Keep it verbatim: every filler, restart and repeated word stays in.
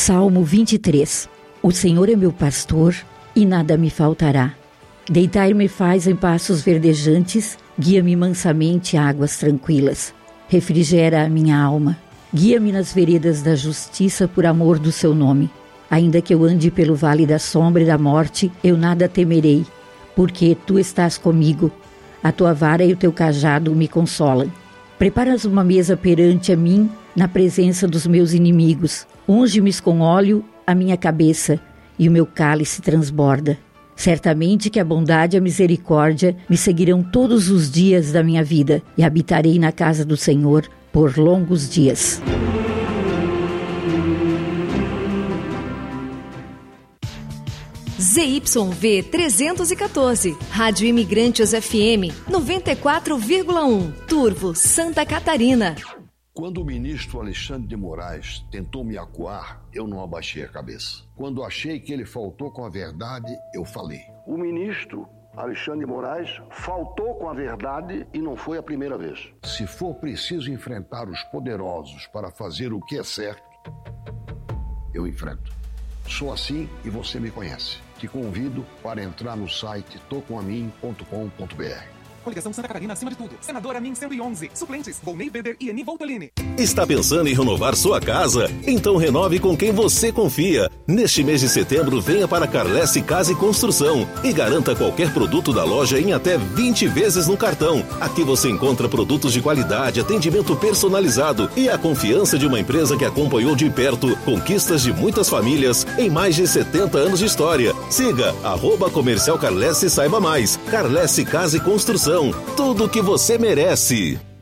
Salmo vinte e três. O Senhor é meu pastor e nada me faltará. Deitar-me faz em pastos verdejantes, guia-me mansamente a águas tranquilas. Refrigera a minha alma. Guia-me nas veredas da justiça por amor do seu nome. Ainda que eu ande pelo vale da sombra e da morte, eu nada temerei, porque tu estás comigo. A tua vara e o teu cajado me consolam. Preparas uma mesa perante a mim, na presença dos meus inimigos. Unge-me com óleo a minha cabeça, e o meu cálice transborda. Certamente que a bondade e a misericórdia me seguirão todos os dias da minha vida, e habitarei na casa do Senhor por longos dias. Z Y V trezentos e quatorze, Rádio Imigrantes F M, noventa e quatro vírgula um, Turvo, Santa Catarina. Quando o ministro Alexandre de Moraes tentou me acuar, eu não abaixei a cabeça. Quando achei que ele faltou com a verdade, eu falei. O ministro Alexandre de Moraes faltou com a verdade e não foi a primeira vez. Se for preciso enfrentar os poderosos para fazer o que é certo, eu enfrento. Sou assim e você me conhece. Te convido para entrar no site tô com a mim ponto com ponto b r. Coligação Santa Catarina acima de tudo. Senador Amin cento e onze. Suplentes: Volney Weber e Eni Voltolini. Está pensando em renovar sua casa? Então renove com quem você confia. Neste mês de setembro, venha para Carlesse Casa e Construção e garanta qualquer produto da loja em até vinte vezes no cartão. Aqui você encontra produtos de qualidade, atendimento personalizado e a confiança de uma empresa que acompanhou de perto conquistas de muitas famílias em mais de setenta anos de história. Siga arroba Comercial Carlesse e saiba mais. Carlesse Casa e Construção. Tudo o que você merece.